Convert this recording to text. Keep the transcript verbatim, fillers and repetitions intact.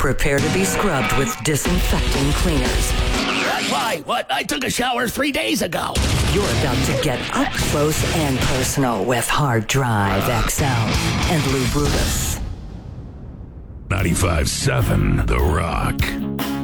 Prepare to be scrubbed with disinfecting cleaners. Why? What? I took a shower three days ago. You're about to get up close and personal with Hard Drive X L and Lou Brutus. ninety-five seven The Rock.